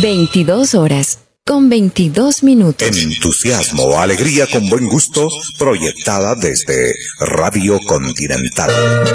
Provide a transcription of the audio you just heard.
22 horas, con 22 minutos. Entusiasmo, alegría con buen gusto, proyectada desde Radio Continental.